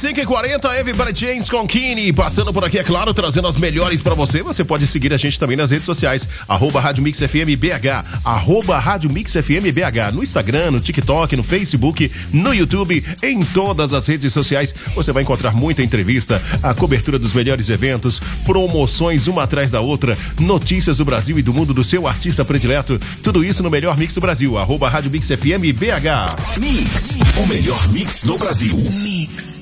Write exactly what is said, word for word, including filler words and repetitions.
cinco e quarenta, Everybody James com Kini, passando por aqui, é claro, trazendo as melhores pra você. Você pode seguir a gente também nas redes sociais, arroba Rádio Mix F M B H, arroba Rádio Mix F M B H, no Instagram, no TikTok, no Facebook, no YouTube, em todas as redes sociais. Você vai encontrar muita entrevista, a cobertura dos melhores eventos, promoções uma atrás da outra, notícias do Brasil e do mundo do seu artista predileto. Tudo isso no melhor mix do Brasil, arroba Rádio Mix F M B H. Mix, o melhor mix do Brasil. Mix.